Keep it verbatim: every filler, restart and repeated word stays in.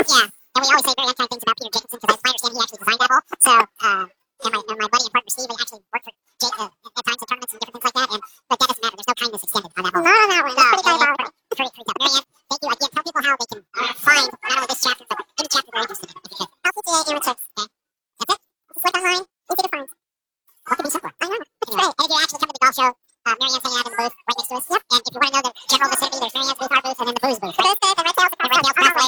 Yeah, and we always say very unkind things about Peter Jacobson because my understanding he actually designed that hole. So, uh, and my, and my buddy and partner Steve, they actually worked for Jake uh, at times in tournaments and different things like that. And but that doesn't matter. There's no kindness extended on that hole. Not on that one. That's pretty diabolical. It's pretty, pretty tough. Marianne, thank you again. Tell people how they can find not only this chapter but any chapter they're interested in. If you could. L P T A Amateur. Okay. That's it. Just click online. Easy to find. What could be simpler? I know. It's great. And if you actually come to the golf show, uh, Marianne's hanging out in the booth right next to us. Yep. And if you want to know the general vicinity, there's Marianne's booth, our booth.